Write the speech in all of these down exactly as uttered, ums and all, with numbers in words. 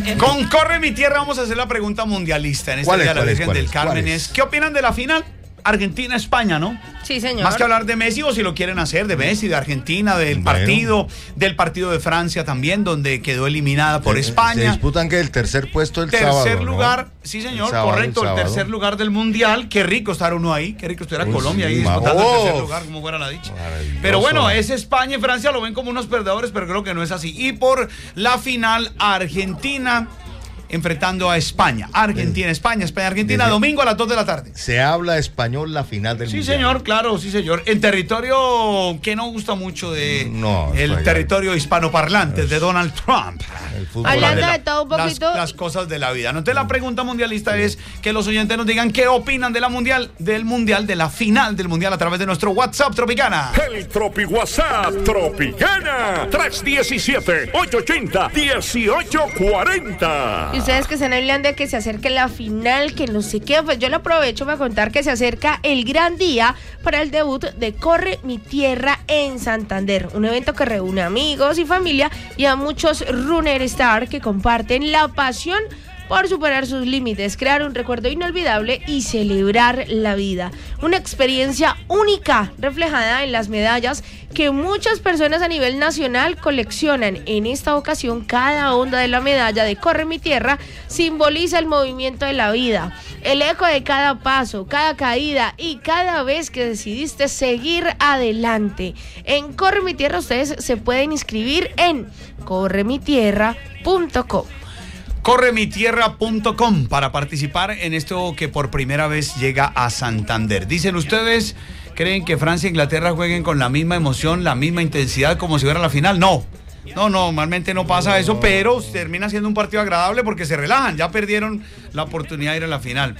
Con Corre mi Tierra vamos a hacer la pregunta mundialista en este día de la Virgen del Carmen. Es, ¿qué opinan de la final? Argentina-España, ¿no? Sí, señor. Más que hablar de Messi, o si lo quieren hacer, de Messi, de Argentina, del bueno. partido, del partido de Francia también, donde quedó eliminada por se, España. Se disputan que el tercer puesto el tercer sábado, Tercer lugar, ¿no? sí señor, el sábado, correcto, el, el tercer lugar del Mundial. Qué rico estar uno ahí, qué rico estuviera Colombia sí, ahí disputando oh, el tercer lugar, como fuera la dicha. Pero bueno, es España y Francia, lo ven como unos perdedores, pero creo que no es así. Y por la final, Argentina enfrentando a España. Argentina, España, España, Argentina, Desde domingo a las dos de la tarde. Se habla español la final del Sí, mundial. señor, claro, sí, señor. En territorio que no gusta mucho de no, el allá. territorio hispanoparlante es, de Donald Trump. Hablando de, la, de todo un poquito. Las, las cosas de la vida. ¿No? Entonces la pregunta mundialista sí. es que los oyentes nos digan qué opinan de la mundial, del mundial, de la final del mundial a través de nuestro WhatsApp Tropicana. El Tropi WhatsApp Tropicana tres uno siete, ocho ocho cero, uno ocho cuatro cero. Y ustedes que están hablando de que se acerque la final, que no sé qué, pues yo lo aprovecho para contar que se acerca el gran día para el debut de Corre mi Tierra en Santander, un evento que reúne amigos y familia y a muchos runner star que comparten la pasión por superar sus límites, crear un recuerdo inolvidable y celebrar la vida. Una experiencia única reflejada en las medallas que muchas personas a nivel nacional coleccionan. En esta ocasión, cada onda de la medalla de Corre mi Tierra simboliza el movimiento de la vida, el eco de cada paso, cada caída y cada vez que decidiste seguir adelante. En Corre mi Tierra ustedes se pueden inscribir en corre mi tierra punto com. corre mi tierra punto com para participar en esto que por primera vez llega a Santander. Dicen ustedes, ¿creen que Francia e Inglaterra jueguen con la misma emoción, la misma intensidad como si fuera la final? No, no, no, normalmente no pasa eso, pero termina siendo un partido agradable porque se relajan, ya perdieron la oportunidad de ir a la final.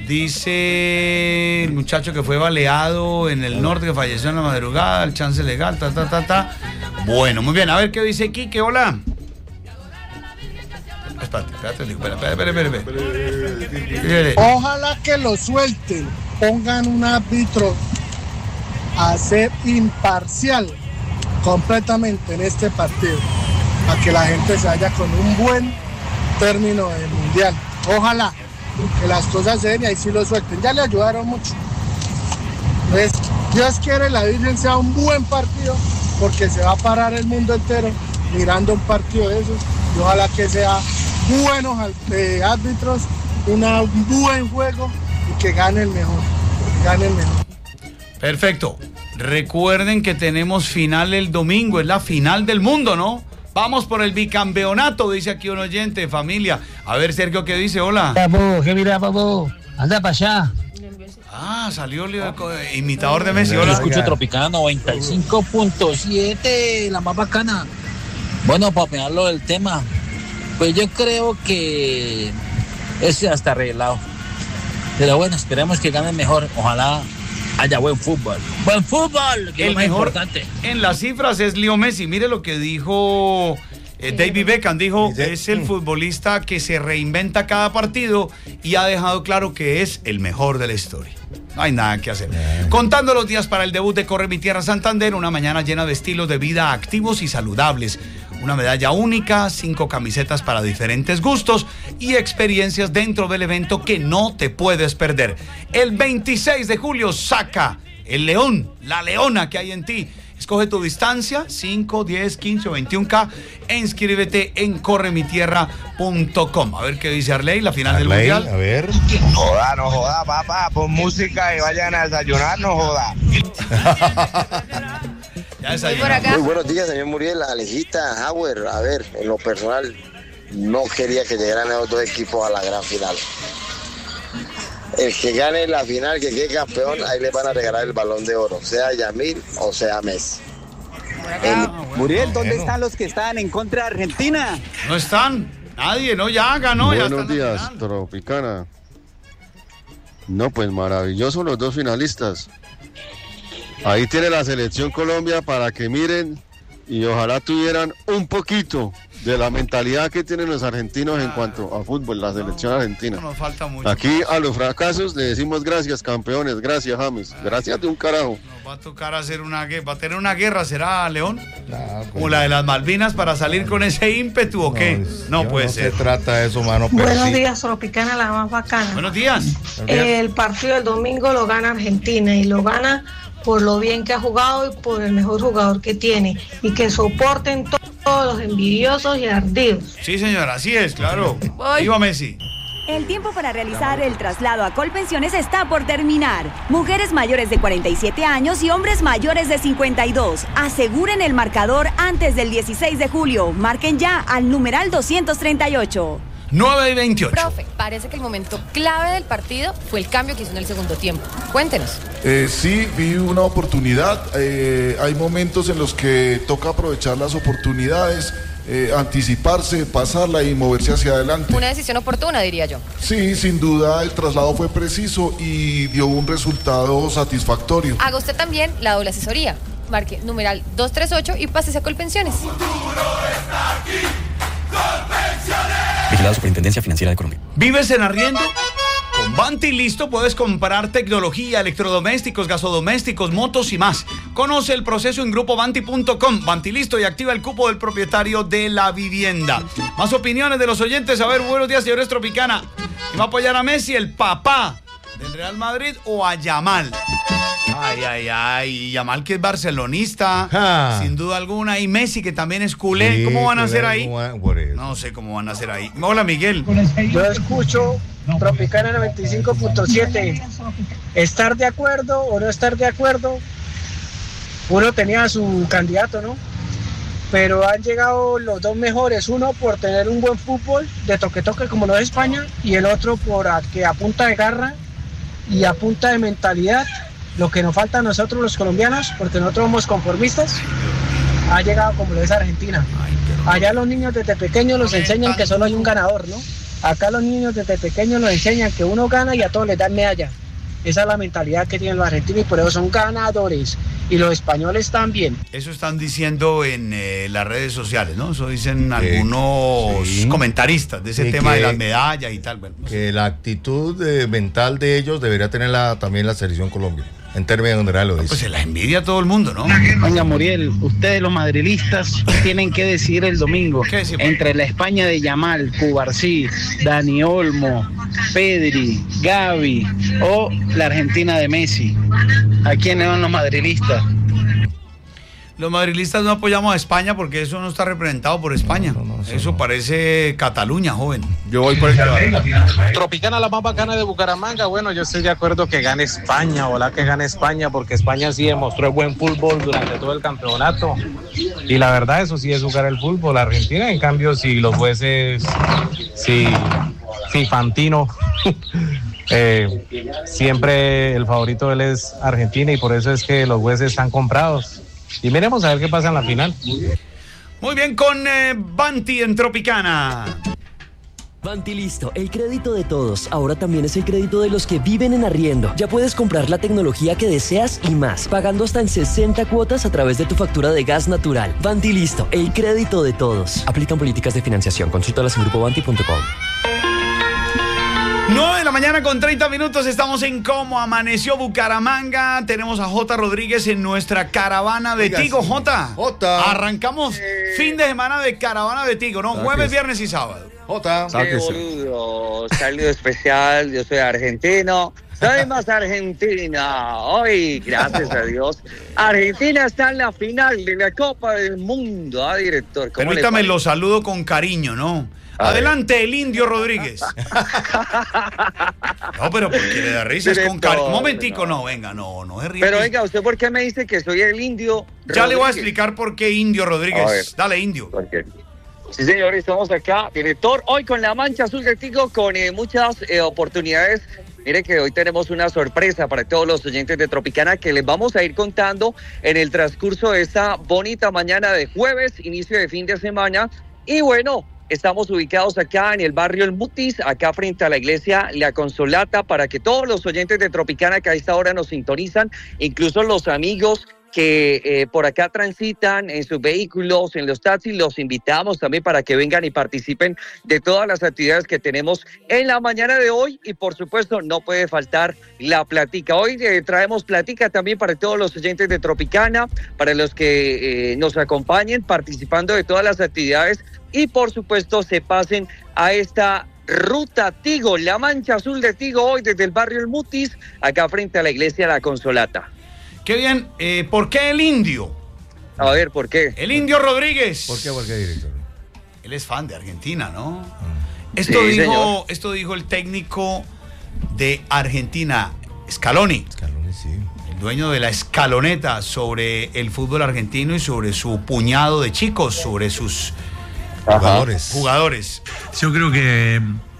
Dice el muchacho que fue baleado en el norte, que falleció en la madrugada, el chance legal, ta, ta, ta, ta. Bueno, muy bien, a ver qué dice Quique, hola. Espérate, espérate, espérate, espérate, espérate, espérate. Ojalá que lo suelten, pongan un árbitro a ser imparcial completamente en este partido, para que la gente se vaya con un buen término del mundial. Ojalá que las cosas se den y ahí sí lo suelten. Ya le ayudaron mucho. Entonces, Dios quiere la Virgen sea un buen partido, porque se va a parar el mundo entero mirando un partido de esos, y ojalá que sea buenos eh, árbitros, una, un buen juego y que gane el mejor, que gane el mejor. Perfecto. Recuerden que tenemos final el domingo, es la final del mundo, ¿no? Vamos por el bicampeonato, dice aquí un oyente, familia. A ver, Sergio, ¿qué dice? Hola. Papu, ¿qué mira, papu? Anda para allá. Ah, salió el imitador de Messi. Hola. Yo escucho Tropicana noventa y cinco punto siete, la más bacana. Bueno, para opinarlo del tema, pues yo creo que ese ya está arreglado. Pero bueno, esperemos que gane mejor. Ojalá haya buen fútbol. ¡Buen fútbol! Que el es lo más mejor importante. En las cifras es Leo Messi. Mire lo que dijo eh, David Beckham. Dijo, es el futbolista que se reinventa cada partido y ha dejado claro que es el mejor de la historia. No hay nada que hacer. Bien. Contando los días para el debut de Corre mi Tierra Santander, una mañana llena de estilos de vida activos y saludables. Una medalla única, cinco camisetas para diferentes gustos y experiencias dentro del evento que no te puedes perder. El veintiséis de julio saca el león, la leona que hay en ti. Escoge tu distancia, cinco, diez, quince o veintiún K e inscríbete en corre mi tierra punto com. A ver qué dice Arley, la final Arley, del mundial. A ver. Joda, no joda, papá, pon música y vayan a desayunar, no joda. Muy buenos días, señor Muriel, Alejita, Hauer. A ver, en lo personal, no quería que llegaran esos dos equipos a la gran final. El que gane la final, que quede campeón, ahí le van a regalar el balón de oro, sea Yamil o sea Messi. El... Muriel, ¿dónde están los que están en contra de Argentina? No están, nadie, no, ya ganó. Buenos ya están días, Tropicana. No, pues maravilloso los dos finalistas. Ahí tiene la selección Colombia para que miren y ojalá tuvieran un poquito de la mentalidad que tienen los argentinos en cuanto a fútbol, la selección argentina. No nos falta mucho. Aquí a los fracasos le decimos gracias, campeones, gracias, James, gracias de un carajo. Nos va a tocar hacer una guerra, va a tener una guerra, ¿será, León? Nah, pues como la de las Malvinas para salir con ese ímpetu o qué? No, no puede no ser. Se trata de eso, mano. Pero Buenos sí. días, Tropicana, la más bacana. Buenos días. El partido del domingo lo gana Argentina y lo gana por lo bien que ha jugado y por el mejor jugador que tiene y que soporten to- todos los envidiosos y ardidos. Sí, señora, así es, claro. Viva Messi. El tiempo para realizar el traslado a Colpensiones está por terminar. Mujeres mayores de cuarenta y siete años y hombres mayores de cincuenta y dos. Aseguren el marcador antes del dieciséis de julio. Marquen ya al numeral doscientos treinta y ocho. nueve y veintiocho. Profe, parece que el momento clave del partido fue el cambio que hizo en el segundo tiempo. Cuéntenos. Eh, sí, vi una oportunidad. Eh, hay momentos en los que toca aprovechar las oportunidades, eh, anticiparse, pasarla y moverse hacia adelante. Una decisión oportuna, diría yo. Sí, sin duda el traslado fue preciso y dio un resultado satisfactorio. Haga usted también la doble asesoría. Marque numeral doscientos treinta y ocho y pásese a Colpensiones. Vigilado Superintendencia Financiera de Colombia. ¿Vives en arriendo? Con Vanti Listo puedes comprar tecnología, electrodomésticos, gasodomésticos, motos y más. Conoce el proceso en grupo vanti punto com. Vanti Listo y activa el cupo del propietario de la vivienda. Más opiniones de los oyentes. A ver, buenos días, señores Tropicana. ¿Quién va a apoyar a Messi, el papá del Real Madrid o a Yamal? Ay, ay, ay. Yamal, que es barcelonista, ah. sin duda alguna. Y Messi, que también es culé. Sí, ¿cómo van a hacer ahí? No sé cómo van a hacer ahí. Hola, Miguel. Yo escucho Tropicana noventa y cinco punto siete. ¿Estar de acuerdo o no estar de acuerdo? Uno tenía su candidato, ¿no? Pero han llegado los dos mejores. Uno por tener un buen fútbol de toque-toque como lo es España. Y el otro por a, que a punta de garra y a punta de mentalidad, lo que nos falta a nosotros los colombianos, porque nosotros somos conformistas, ha llegado como lo es Argentina. Allá los niños desde pequeños los enseñan que solo hay un ganador, ¿no? Acá los niños desde pequeños nos enseñan que uno gana y a todos les dan medalla. Esa es la mentalidad que tienen los argentinos y por eso son ganadores. Y los españoles también. Eso están diciendo en eh, las redes sociales, ¿no? Eso dicen algunos sí. comentaristas de ese y tema que, de las medallas y tal. Bueno, no que sé. La actitud eh, mental de ellos debería tenerla también la selección Colombia. En términos generales lo dice. Pues se la envidia a todo el mundo, ¿no? Venga, Muriel, ustedes los madrilistas tienen que decidir el domingo entre la España de Yamal, Cubarsí, Dani Olmo, Pedri, Gavi o la Argentina de Messi. ¿A quiénes van los madrilistas? Los madrilistas no apoyamos a España porque eso no está representado por España. No, no, no, eso no. Parece Cataluña, joven. Yo voy por el Tropicana, la más bacana de Bucaramanga. Bueno, yo estoy de acuerdo que gane España, ojalá que gane España, porque España sí demostró buen fútbol durante todo el campeonato. Y la verdad, eso sí es jugar el fútbol. Argentina, en cambio, si los jueces, si, si Fantino... eh, siempre el favorito él es Argentina y por eso es que los jueces están comprados. Y miremos a ver qué pasa en la final. Muy bien, con eh, Vanti en Tropicana. Vanti Listo, el crédito de todos. Ahora también es el crédito de los que viven en arriendo. Ya puedes comprar la tecnología que deseas y más, pagando hasta en sesenta cuotas a través de tu factura de gas natural. Vanti Listo, el crédito de todos. Aplican políticas de financiación. Consúltalas en grupo vanti punto com. nueve de la mañana con treinta minutos, estamos en Cómo Amaneció Bucaramanga. Tenemos a J. Rodríguez en nuestra caravana de Oiga, Tigo. Sí. J. J. Arrancamos eh... fin de semana de caravana de Tigo, ¿no? Jueves, viernes y sábado. J. Qué boludo, saludo especial, yo soy argentino. Soy más argentina. Hoy, gracias a Dios, Argentina está en la final de la Copa del Mundo, ¿ah, director? Permítame, lo saludo con cariño, ¿no? A Adelante, ver. El Indio Rodríguez. No, pero ¿por qué le da risa? Es con cariño. Un momentico, no. no, venga, no, no es ríe. Pero venga, ¿usted por qué me dice que soy el Indio Rodríguez? Ya le voy a explicar por qué Indio Rodríguez. Dale, Indio. Sí, señores, estamos acá, director, hoy con la mancha azul de Tigo, con eh, muchas eh, oportunidades. Mire que hoy tenemos una sorpresa para todos los oyentes de Tropicana que les vamos a ir contando en el transcurso de esta bonita mañana de jueves, inicio de fin de semana. Y bueno, estamos ubicados acá en el barrio El Mutis, acá frente a la iglesia La Consolata, para que todos los oyentes de Tropicana que a esta hora nos sintonizan, incluso los amigos que eh, por acá transitan en sus vehículos, en los taxis, los invitamos también para que vengan y participen de todas las actividades que tenemos en la mañana de hoy y por supuesto no puede faltar la platica. Hoy eh, traemos platica también para todos los oyentes de Tropicana, para los que eh, nos acompañen participando de todas las actividades y por supuesto se pasen a esta Ruta Tigo, la mancha azul de Tigo hoy desde el barrio El Mutis, acá frente a la iglesia La Consolata. Qué bien, eh, ¿por qué el Indio? A ver, ¿por qué? El Indio Rodríguez. ¿Por qué, por qué, director? Él es fan de Argentina, ¿no? Mm. Esto, sí, dijo, esto dijo el técnico de Argentina, Scaloni. Scaloni, sí. El dueño de la escaloneta sobre el fútbol argentino y sobre su puñado de chicos, sobre sus jugadores. jugadores. Yo creo que,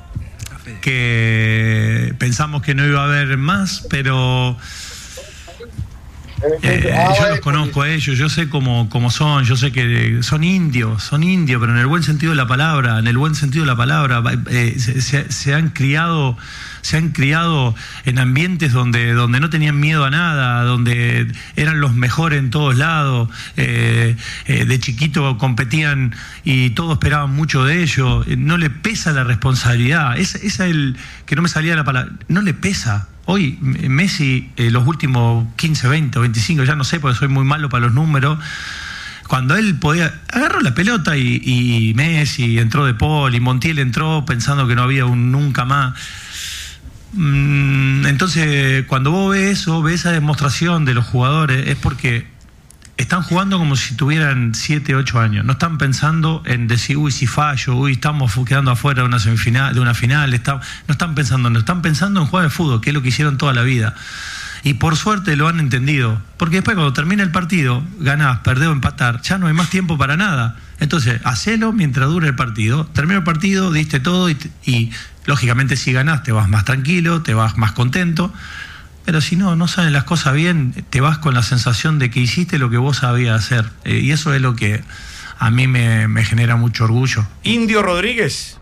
que pensamos que no iba a haber más, pero... Eh, yo los conozco a ellos, yo sé cómo, cómo son, yo sé que son indios, son indios, pero en el buen sentido de la palabra, en el buen sentido de la palabra, eh, se, se, se han criado, se han criado en ambientes donde, donde no tenían miedo a nada, donde eran los mejores en todos lados, eh, eh, de chiquito competían y todos esperaban mucho de ellos, no le pesa la responsabilidad, esa es el que no me salía la palabra, no le pesa. Hoy Messi, eh, los últimos quince, veinte o veinticinco, ya no sé porque soy muy malo para los números, cuando él podía, agarró la pelota y, y Messi entró de Paul y Montiel entró pensando que no había un nunca más. Mm, entonces, cuando vos ves eso, ves esa demostración de los jugadores, es porque están jugando como si tuvieran siete, ocho años. No están pensando en decir, uy, si fallo, uy, estamos quedando afuera de una semifinal, de una final. Está, no están pensando, no están pensando en jugar al fútbol, que es lo que hicieron toda la vida. Y por suerte lo han entendido. Porque después cuando termina el partido, ganás, perdés o empatar, ya no hay más tiempo para nada. Entonces, hacelo mientras dure el partido. Termina el partido, diste todo y, y lógicamente si ganás te vas más tranquilo, te vas más contento. Pero si no, no salen las cosas bien, te vas con la sensación de que hiciste lo que vos sabías hacer. Eh, y eso es lo que a mí me, me genera mucho orgullo. Indio Rodríguez.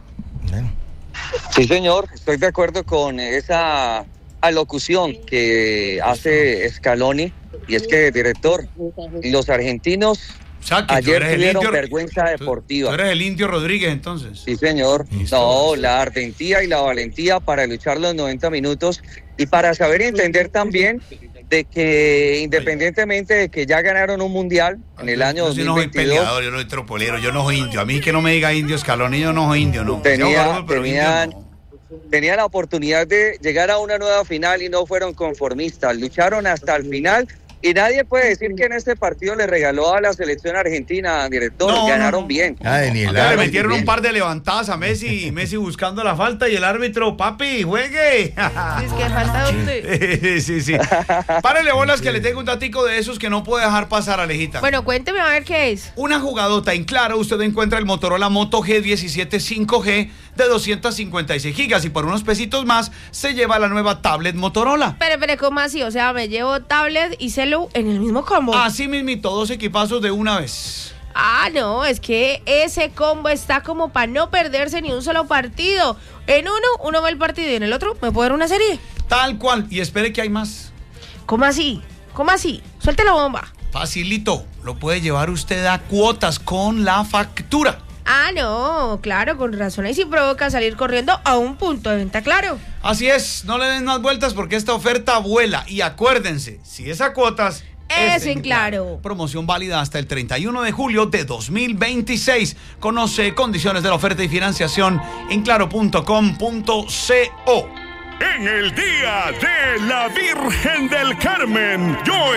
Sí, señor, estoy de acuerdo con esa alocución que hace Scaloni. Y es que, director, los argentinos o sea, que ayer tuvieron indio, vergüenza deportiva. Tú eres el Indio Rodríguez, entonces. Sí, señor. No, la ardentía y la valentía para luchar los noventa minutos y para saber y entender también de que independientemente de que ya ganaron un mundial en el año dos mil veintidós. Yo no soy peleador, yo no soy tropolero, yo no soy indio. A mí que no me diga indio Scaloni, yo no soy indio, no. Tenía, barro, tenían, indio, no. tenían la oportunidad de llegar a una nueva final y no fueron conformistas. Lucharon hasta el final. Y nadie puede decir que en este partido le regaló a la selección argentina, director, no, ganaron no, no. bien. Ay, ni el le metieron bien. Un par de levantadas a Messi, Messi buscando la falta y el árbitro, papi, juegue. Es que falta dónde. Sí, sí. Párele bolas que le tengo un datico de esos que no puede dejar pasar, Alejita. Bueno, cuénteme a ver qué es. Una jugadota en Claro, usted encuentra el Motorola Moto G diecisiete cinco G de doscientos cincuenta y seis gigas y por unos pesitos más se lleva la nueva tablet Motorola. Pero, pero, ¿cómo así? O sea, me llevo tablet y celu en el mismo combo. Así mismito, dos equipazos de una vez. Ah, no, es que ese combo está como para no perderse ni un solo partido. En uno, uno ve el partido y en el otro me puedo ver una serie. Tal cual, y espere que hay más. ¿Cómo así? ¿Cómo así? Suelte la bomba. Facilito, lo puede llevar usted a cuotas con la factura. Ah, no, claro, con razón. Ahí sí provoca salir corriendo a un punto de venta, Claro. Así es, no le den más vueltas porque esta oferta vuela. Y acuérdense, si es a cuotas, es, es en Claro. Claro. Promoción válida hasta el treinta y uno de julio de dos mil veintiséis. Conoce condiciones de la oferta y financiación en claro punto com punto co. En el Día de la Virgen del Carmen, yo